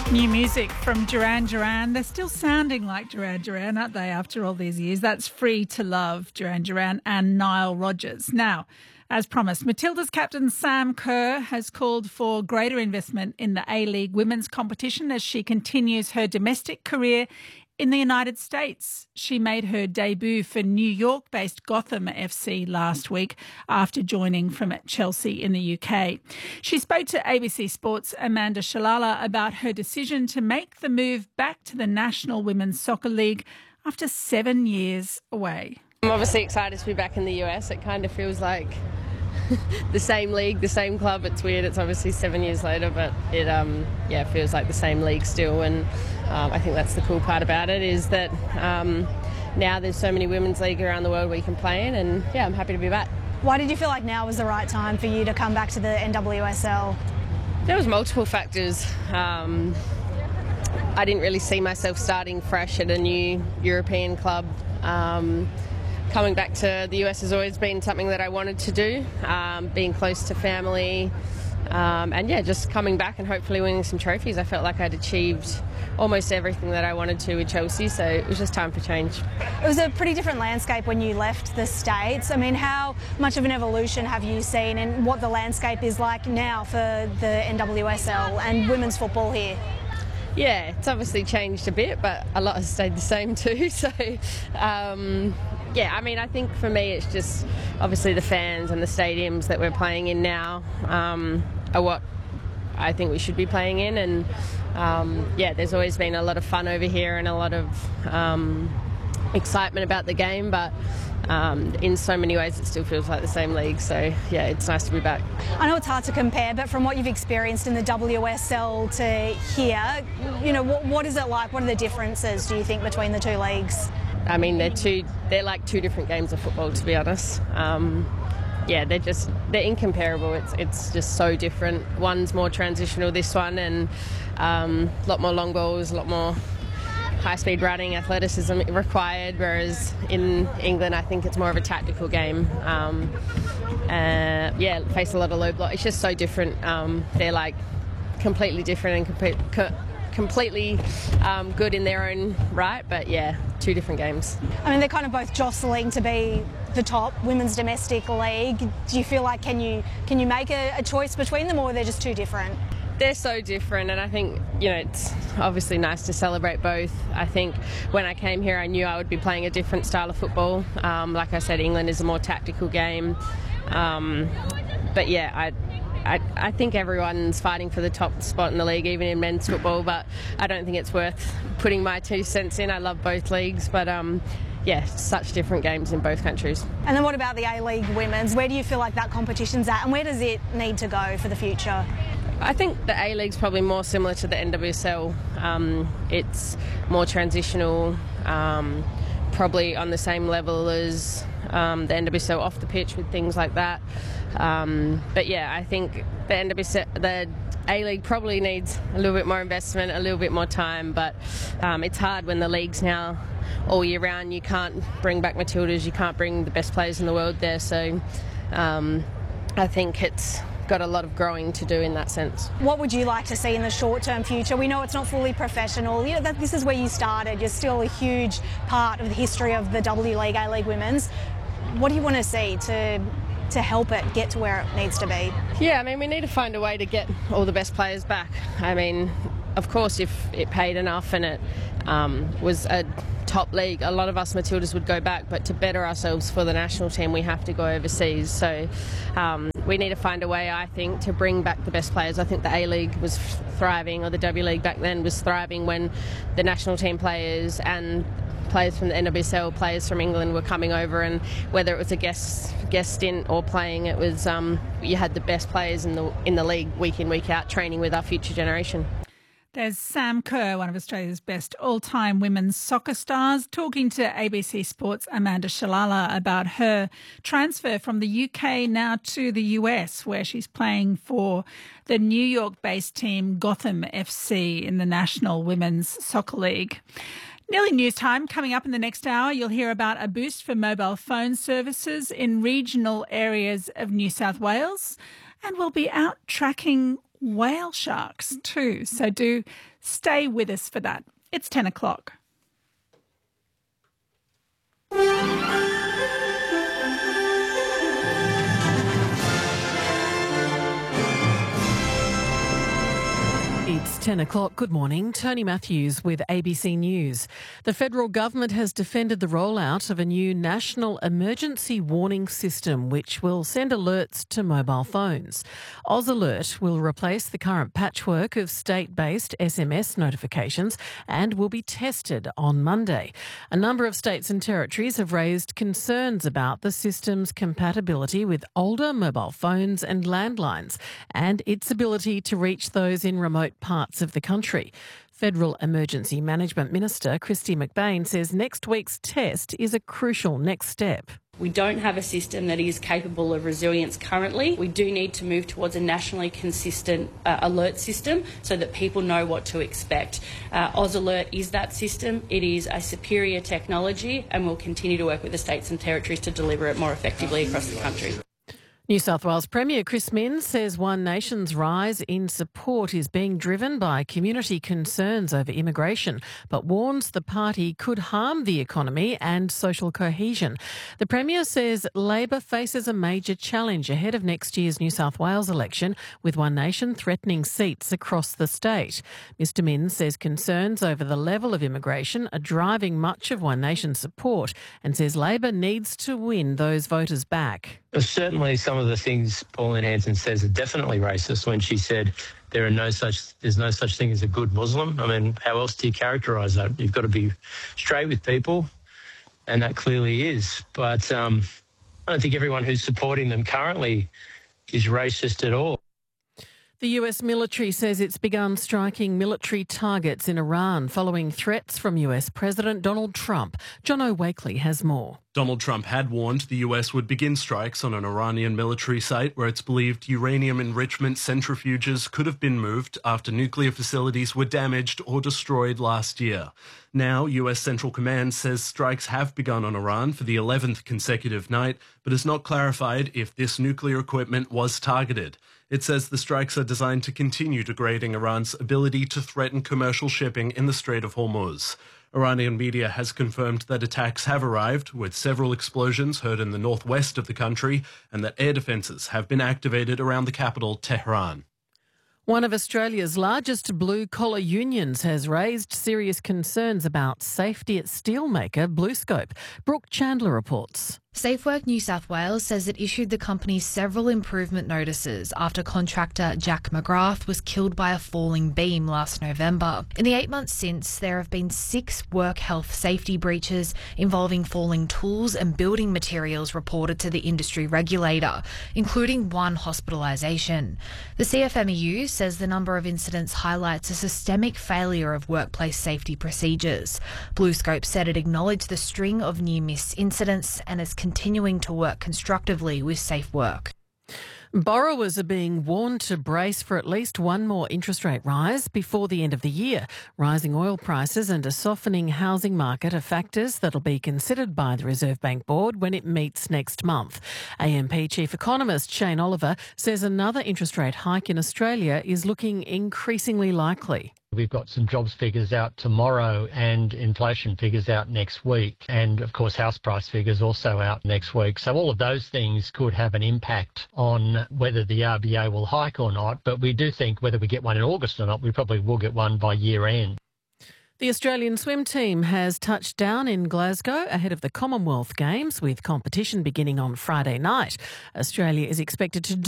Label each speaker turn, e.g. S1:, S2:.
S1: New music from Duran Duran. They're still sounding like Duran Duran, aren't they, after all these years? That's Free to Love, Duran Duran and Nile Rodgers. Now, as promised, Matilda's captain Sam Kerr has called for greater investment in the A-League women's competition as she continues her domestic career in the United States. She made her debut for New York-based Gotham FC last week after joining from Chelsea in the UK. She spoke to ABC Sports' Amanda Shalala about her decision to make the move back to the National Women's Soccer League after 7 years away.
S2: I'm obviously excited to be back in the US. It kind of feels like the same league, the same club. It's weird. It's obviously 7 years later, but it feels like the same league still. And I think that's the cool part about it is that now there's so many women's leagues around the world we can play in, and I'm happy to be back.
S3: Why did you feel like now was the right time for you to come back to the NWSL?
S2: There was multiple factors. I didn't really see myself starting fresh at a new European club. Coming back to the US has always been something that I wanted to do, being close to family, and just coming back and hopefully winning some trophies. I felt like I'd achieved almost everything that I wanted to with Chelsea, so it was just time for change.
S3: It was a pretty different landscape when you left the States. I mean, how much of an evolution have you seen in what the landscape is like now for the NWSL and women's football here?
S2: Yeah, it's obviously changed a bit, but a lot has stayed the same too, so I think for me it's just obviously the fans and the stadiums that we're playing in now are what I think we should be playing in, and there's always been a lot of fun over here and a lot of excitement about the game, but in so many ways it still feels like the same league, so it's nice to be back.
S3: I know it's hard to compare, but from what you've experienced in the WSL to here, what is it like? What are the differences, do you think, between the two leagues?
S2: I mean, they're like two different games of football, to be honest. They're incomparable. It's just so different. One's more transitional, this one, and a lot more long balls, a lot more high-speed running, athleticism required, whereas in England I think it's more of a tactical game. Face a lot of low block. It's just so different. They're like completely different and completely good in their own right, but two different games.
S3: I mean, they're kind of both jostling to be the top women's domestic league. Do you feel like can you make a choice between them, or are they just too different?
S2: They're so different, and I think it's obviously nice to celebrate both. I think when I came here I knew I would be playing a different style of football. Like I said, England is a more tactical game, I think everyone's fighting for the top spot in the league, even in men's football, but I don't think it's worth putting my 2 cents in. I love both leagues, but such different games in both countries.
S3: And then what about the A-League women's? Where do you feel like that competition's at, and where does it need to go for the future?
S2: I think the A-League's probably more similar to the NWSL. It's more transitional, probably on the same level as the NWSL off the pitch with things like that. I think the A-League probably needs a little bit more investment, a little bit more time, but it's hard when the league's now all year round. You can't bring back Matildas, you can't bring the best players in the world there, so I think it's got a lot of growing to do in that sense. What
S3: would you like to see in the short-term future? We know it's not fully professional. This is where you started. You're still a huge part of the history of the W League, A-League Women's. What do you want to see to help it get to where it needs to be? We need to find a way to get all the best players back. Of course, if it paid enough and it was a top league, a lot of us Matildas would go back, but to better ourselves for the national team we have to go overseas, so we need to find a way, I think, to bring back the best players. I think the A-League was thriving, or the W League back then was thriving, when the national team players and players from the NWSL, players from England were coming over, and whether it was a guest stint or playing, it was you had the best players in the league week in, week out, training with our future generation.
S1: There's Sam Kerr, one of Australia's best all-time women's soccer stars, talking to ABC Sports' Amanda Shalala about her transfer from the UK now to the US, where she's playing for the New York-based team Gotham FC in the National Women's Soccer League. Nearly news time. Coming up in the next hour, you'll hear about a boost for mobile phone services in regional areas of New South Wales. And we'll be out tracking whale sharks too. So do stay with us for that. It's 10 o'clock.
S4: It's 10 o'clock. Good morning. Tony Matthews with ABC News. The federal government has defended the rollout of a new national emergency warning system which will send alerts to mobile phones. AusAlert will replace the current patchwork of state-based SMS notifications and will be tested on Monday. A number of states and territories have raised concerns about the system's compatibility with older mobile phones and landlines and its ability to reach those in remote parts of the country. Federal Emergency Management Minister Kristy McBain says next week's test is a crucial next step.
S5: We don't have a system that is capable of resilience currently. We do need to move towards a nationally consistent alert system so that people know what to expect. AusAlert is that system. It is a superior technology and we'll continue to work with the states and territories to deliver it more effectively across the country.
S4: New South Wales Premier Chris Minns says One Nation's rise in support is being driven by community concerns over immigration, but warns the party could harm the economy and social cohesion. The Premier says Labor faces a major challenge ahead of next year's New South Wales election, with One Nation threatening seats across the state. Mr Minns says concerns over the level of immigration are driving much of One Nation's support and says Labor needs to win those voters back.
S6: Certainly some of the things Pauline Hanson says are definitely racist when she said there's no such thing as a good Muslim. I mean, how else do you characterise that? You've got to be straight with people, and that clearly is. But I don't think everyone who's supporting them currently is racist at all.
S4: The US military says it's begun striking military targets in Iran following threats from US President Donald Trump. John O'Wakely has more.
S7: Donald Trump had warned the US would begin strikes on an Iranian military site where it's believed uranium enrichment centrifuges could have been moved after nuclear facilities were damaged or destroyed last year. Now, US Central Command says strikes have begun on Iran for the 11th consecutive night, but has not clarified if this nuclear equipment was targeted. It says the strikes are designed to continue degrading Iran's ability to threaten commercial shipping in the Strait of Hormuz. Iranian media has confirmed that attacks have arrived, with several explosions heard in the northwest of the country, and that air defences have been activated around the capital, Tehran.
S4: One of Australia's largest blue-collar unions has raised serious concerns about safety at steelmaker BlueScope. Brooke Chandler reports.
S8: SafeWork New South Wales says it issued the company several improvement notices after contractor Jack McGrath was killed by a falling beam last November. In the 8 months since, there have been 6 work health safety breaches involving falling tools and building materials reported to the industry regulator, including 1 hospitalisation. The CFMEU says the number of incidents highlights a systemic failure of workplace safety procedures. BlueScope said it acknowledged the string of near-miss incidents and is continuing to work constructively with SafeWork.
S4: Borrowers are being warned to brace for at least one more interest rate rise before the end of the year. Rising oil prices and a softening housing market are factors that'll be considered by the Reserve Bank Board when it meets next month. AMP Chief Economist Shane Oliver says another interest rate hike in Australia is looking increasingly likely.
S9: We've got some jobs figures out tomorrow and inflation figures out next week. And, of course, house price figures also out next week. So all of those things could have an impact on whether the RBA will hike or not. But we do think whether we get one in August or not, we probably will get one by year end.
S4: The Australian swim team has touched down in Glasgow ahead of the Commonwealth Games, with competition beginning on Friday night. Australia is expected to